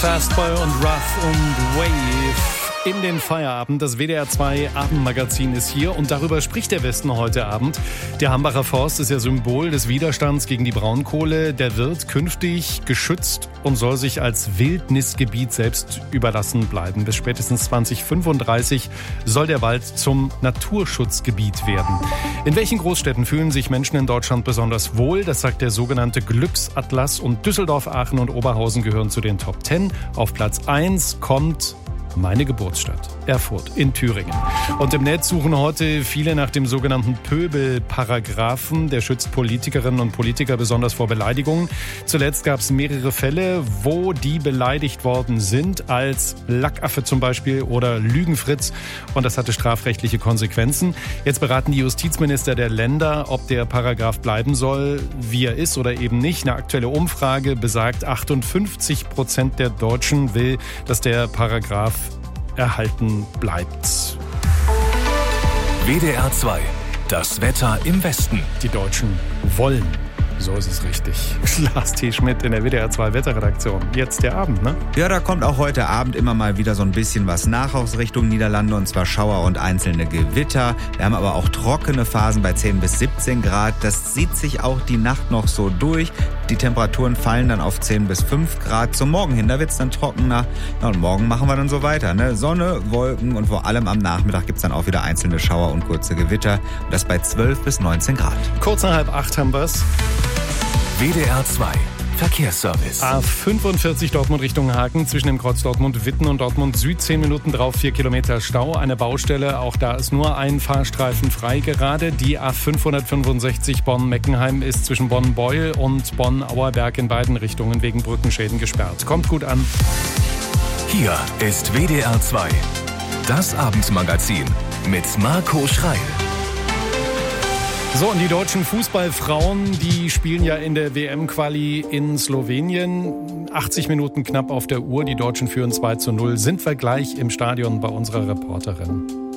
Fastboy und Rough und Wave in den Feierabend. Das WDR 2 Abendmagazin ist hier und darüber spricht der Westen heute Abend. Der Hambacher Forst ist ja Symbol des Widerstands gegen die Braunkohle. Der wird künftig geschützt und soll sich als Wildnisgebiet selbst überlassen bleiben. Bis spätestens 2035 soll der Wald zum Naturschutzgebiet werden. In welchen Großstädten fühlen sich Menschen in Deutschland besonders wohl? Das sagt der sogenannte Glücksatlas. Und Düsseldorf, Aachen und Oberhausen gehören zu den Top 10. Auf Platz 1 kommt meine Geburtsstadt, Erfurt in Thüringen. Und im Netz suchen heute viele nach dem sogenannten Pöbel-Paragraphen. Der schützt Politikerinnen und Politiker besonders vor Beleidigungen. Zuletzt gab es mehrere Fälle, wo die beleidigt worden sind, als Lackaffe zum Beispiel oder Lügenfritz. Und das hatte strafrechtliche Konsequenzen. Jetzt beraten die Justizminister der Länder, ob der Paragraph bleiben soll, wie er ist oder eben nicht. Eine aktuelle Umfrage besagt, 58% der Deutschen will, dass der Paragraph erhalten bleibt. WDR 2, das Wetter im Westen. Die Deutschen wollen. So ist es richtig. Lars T. Schmidt in der WDR 2 Wetterredaktion. Jetzt der Abend, ne? Ja, da kommt auch heute Abend immer mal wieder so ein bisschen was nach aus Richtung Niederlande, und zwar Schauer und einzelne Gewitter. Wir haben aber auch trockene Phasen bei 10 bis 17 Grad. Das zieht sich auch die Nacht noch so durch. Die Temperaturen fallen dann auf 10 bis 5 Grad. Zum Morgen hin, da wird's dann trockener. Ja, und morgen machen wir dann so weiter, ne? Sonne, Wolken und vor allem am Nachmittag gibt's dann auch wieder einzelne Schauer und kurze Gewitter. Und das bei 12 bis 19 Grad. Kurz nach 7:30 haben wir's. WDR 2, Verkehrsservice. A45 Dortmund Richtung Hagen, zwischen dem Kreuz Dortmund-Witten und Dortmund Süd, 10 Minuten drauf, 4 Kilometer Stau. Eine Baustelle, auch da ist nur ein Fahrstreifen frei gerade. Die A565 Bonn-Meckenheim ist zwischen Bonn-Beuel und Bonn-Auerberg in beiden Richtungen wegen Brückenschäden gesperrt. Kommt gut an. Hier ist WDR 2, das Abendmagazin mit Marco Schreil. So, und die deutschen Fußballfrauen, die spielen ja in der WM-Quali in Slowenien. 80 Minuten knapp auf der Uhr. Die Deutschen führen 2:0. Sind wir gleich im Stadion bei unserer Reporterin.